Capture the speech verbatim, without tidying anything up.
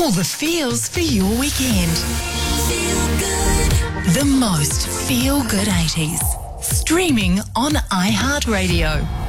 all the feels for your weekend. Feel good. The most feel-good eighties. Streaming on iHeartRadio.